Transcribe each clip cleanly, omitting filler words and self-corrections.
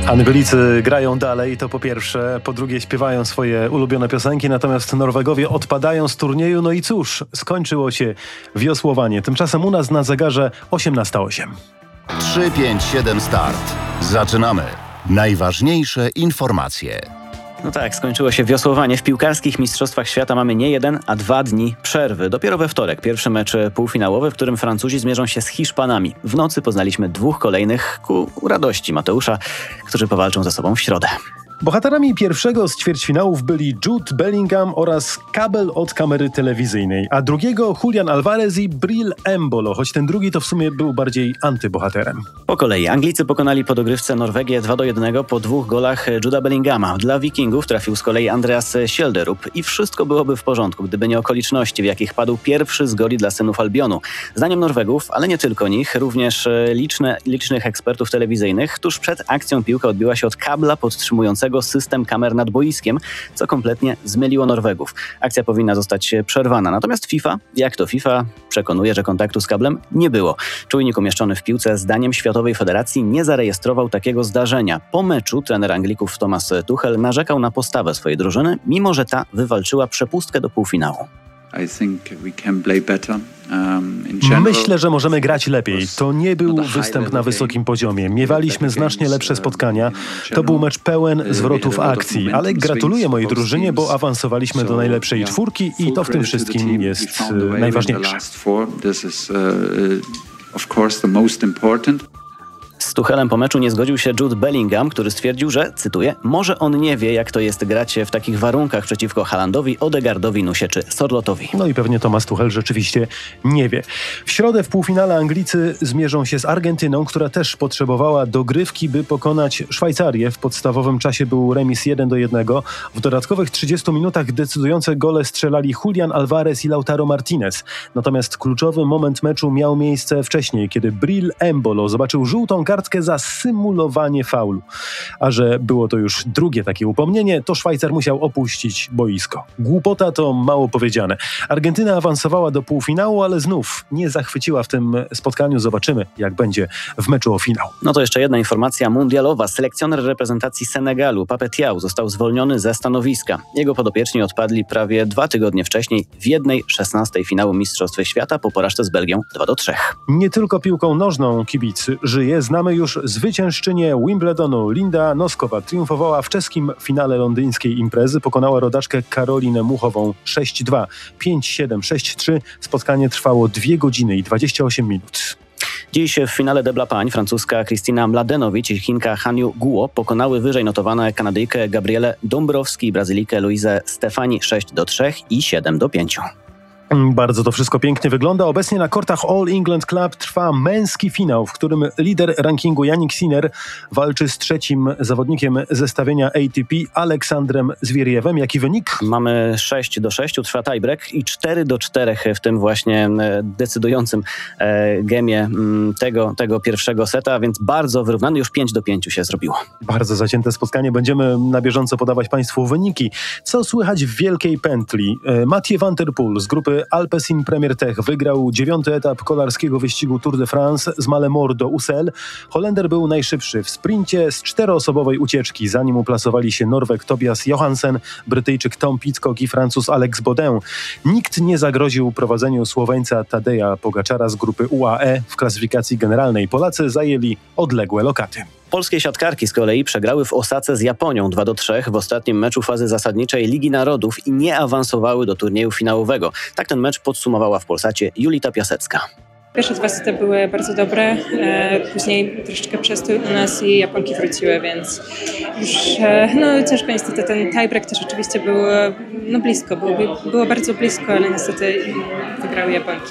Anglicy grają dalej, to po pierwsze. Po drugie śpiewają swoje ulubione piosenki, natomiast Norwegowie odpadają z turnieju. No i cóż, skończyło się wiosłowanie. Tymczasem u nas na zegarze 18:08. 3, 5, 7 start. Zaczynamy. Najważniejsze informacje. No tak, skończyło się wiosłowanie. W piłkarskich mistrzostwach świata mamy nie 1, a 2 dni przerwy. Dopiero we wtorek pierwszy mecz półfinałowy, w którym Francuzi zmierzą się z Hiszpanami. W nocy poznaliśmy 2 kolejnych ku radości Mateusza, którzy powalczą ze sobą w środę. Bohaterami pierwszego z ćwierćfinałów byli Jude Bellingham oraz kabel od kamery telewizyjnej, a drugiego Julian Alvarez i Bril Embolo, choć ten drugi to w sumie był bardziej antybohaterem. Po kolei Anglicy pokonali po dogrywce Norwegię 2-1 po 2 golach Juda Bellingama. Dla Wikingów trafił z kolei Andreas Schjelderup i wszystko byłoby w porządku, gdyby nie okoliczności, w jakich padł pierwszy z goli dla synów Albionu. Zdaniem Norwegów, ale nie tylko nich, również licznych ekspertów telewizyjnych, tuż przed akcją piłka odbiła się od kabla podtrzymującego system kamer nad boiskiem, co kompletnie zmyliło Norwegów. Akcja powinna zostać przerwana. Natomiast FIFA, jak to FIFA, przekonuje, że kontaktu z kablem nie było. Czujnik umieszczony w piłce zdaniem Światowej Federacji nie zarejestrował takiego zdarzenia. Po meczu trener Anglików Thomas Tuchel narzekał na postawę swojej drużyny, mimo że ta wywalczyła przepustkę do półfinału. Myślę, że możemy grać lepiej. To nie był występ na wysokim poziomie. Miewaliśmy znacznie lepsze spotkania. To był mecz pełen zwrotów akcji, ale gratuluję mojej drużynie, bo awansowaliśmy do najlepszej czwórki i to w tym wszystkim jest najważniejsze. Z Tuchelem po meczu nie zgodził się Jude Bellingham, który stwierdził, że, cytuję, może on nie wie, jak to jest grać w takich warunkach przeciwko Haalandowi, Odegaardowi, Nusie czy Sorlotowi. No i pewnie Thomas Tuchel rzeczywiście nie wie. W środę w półfinale Anglicy zmierzą się z Argentyną, która też potrzebowała dogrywki, by pokonać Szwajcarię. W podstawowym czasie był remis 1-1. W dodatkowych 30 minutach decydujące gole strzelali Julian Alvarez i Lautaro Martinez. Natomiast kluczowy moment meczu miał miejsce wcześniej, kiedy Bril Embolo zobaczył żółtą kartkę za symulowanie faulu. A że było to już drugie takie upomnienie, to Szwajcar musiał opuścić boisko. Głupota to mało powiedziane. Argentyna awansowała do półfinału, ale znów nie zachwyciła w tym spotkaniu. Zobaczymy, jak będzie w meczu o finał. No to jeszcze jedna informacja mundialowa. Selekcjoner reprezentacji Senegalu, Pape Thiaw, został zwolniony ze stanowiska. Jego podopieczni odpadli prawie 2 tygodnie wcześniej w 1/16 finału Mistrzostw Świata po porażce z Belgią 2-3. Nie tylko piłką nożną kibic żyje. Znamy już zwyciężczynię Wimbledonu. Linda Noskowa triumfowała w czeskim finale londyńskiej imprezy. Pokonała rodaczkę Karolinę Muchową 6-2, 5-7, 6-3. Spotkanie trwało 2 godziny i 28 minut. Dziś w finale debla pań francuska Krystyna Mladenowicz i Chinka Hanyu Guo pokonały wyżej notowane Kanadyjkę Gabrielę Dąbrowski i Brazylijkę Luizę Stefani 6-3 i 7-5. Bardzo to wszystko pięknie wygląda. Obecnie na kortach All England Club trwa męski finał, w którym lider rankingu Jannik Sinner walczy z trzecim zawodnikiem zestawienia ATP Aleksandrem Zwieriewem. Jaki wynik? Mamy 6-6, trwa tiebreak i 4-4 w tym właśnie decydującym gemie tego pierwszego seta, więc bardzo wyrównany, już 5-5 się zrobiło. Bardzo zacięte spotkanie. Będziemy na bieżąco podawać Państwu wyniki. Co słychać w wielkiej pętli? Mathieu van der Poel z grupy Alpecin Premier Tech wygrał 9. etap kolarskiego wyścigu Tour de France z Malemort do Ussel. Holender był najszybszy w sprincie z 4-osobowej ucieczki. Za nim uplasowali się Norweg Tobias Johansen, Brytyjczyk Tom Pidcock i Francuz Alex Baudin. Nikt nie zagroził prowadzeniu Słoweńca Tadeja Pogaczara z grupy UAE w klasyfikacji generalnej. Polacy zajęli odległe lokaty. Polskie siatkarki z kolei przegrały w Osace z Japonią 2-3 w ostatnim meczu fazy zasadniczej Ligi Narodów i nie awansowały do turnieju finałowego. Tak ten mecz podsumowała w Polsacie Julita Piasecka. Pierwsze 2 sety były bardzo dobre, później troszeczkę przestój u nas i Japonki wróciły, więc już ciężko niestety. Ten tiebreak też oczywiście był blisko, było bardzo blisko, ale niestety wygrały Japonki.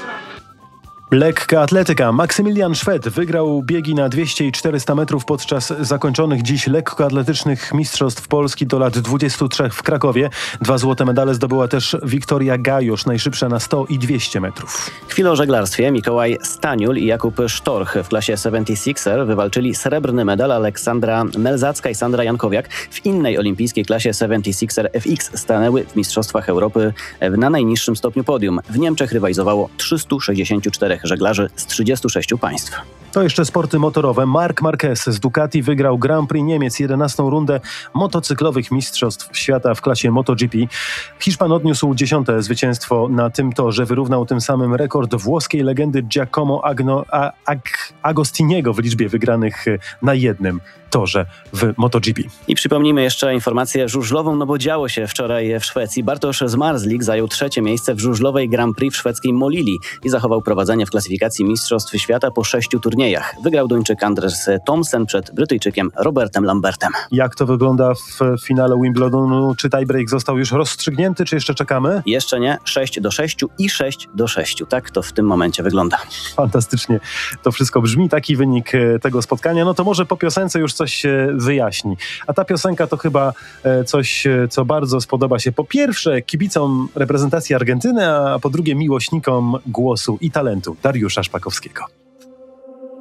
Lekka atletyka. Maksymilian Szwed wygrał biegi na 200 i 400 metrów podczas zakończonych dziś lekkoatletycznych mistrzostw Polski do lat 23 w Krakowie. 2 złote medale zdobyła też Wiktoria Gajosz, najszybsza na 100 i 200 metrów. Chwilę o żeglarstwie. Mikołaj Staniul i Jakub Sztorch w klasie 76er wywalczyli srebrny medal. Aleksandra Melzacka i Sandra Jankowiak w innej olimpijskiej klasie 76er FX stanęły w Mistrzostwach Europy na najniższym stopniu podium. W Niemczech rywalizowało 364 żeglarzy z 36 państw. To jeszcze sporty motorowe. Marc Marquez z Ducati wygrał Grand Prix Niemiec 11. rundę motocyklowych mistrzostw świata w klasie MotoGP. Hiszpan odniósł 10. zwycięstwo na tym torze. Wyrównał tym samym rekord włoskiej legendy Giacomo Agostiniego w liczbie wygranych na jednym torze w MotoGP. I przypomnijmy jeszcze informację żużlową, no bo działo się wczoraj w Szwecji. Bartosz Zmarzlik zajął 3. miejsce w żużlowej Grand Prix w szwedzkiej Molili i zachował prowadzenie w klasyfikacji Mistrzostw Świata po 6 turniejach. Wygrał Duńczyk Anders Thomsen przed Brytyjczykiem Robertem Lambertem. Jak to wygląda w finale Wimbledonu? Czy tiebreak został już rozstrzygnięty, czy jeszcze czekamy? Jeszcze nie. 6-6 i 6-6. Tak to w tym momencie wygląda. Fantastycznie to wszystko brzmi. Taki wynik tego spotkania. No to może po piosence już coś się wyjaśni. A ta piosenka to chyba coś, co bardzo spodoba się po pierwsze kibicom reprezentacji Argentyny, a po drugie miłośnikom głosu i talentu Dariusza Szpakowskiego.